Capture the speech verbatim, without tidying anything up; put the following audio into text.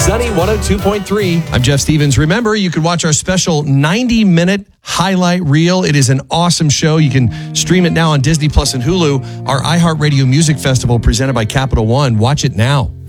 Sunny one oh two point three. I'm Jeff Stevens. Remember, you can watch our special ninety-minute highlight reel. It is an awesome show. You can stream it now on Disney Plus and Hulu. Our iHeartRadio Music Festival presented by Capital One. Watch it now.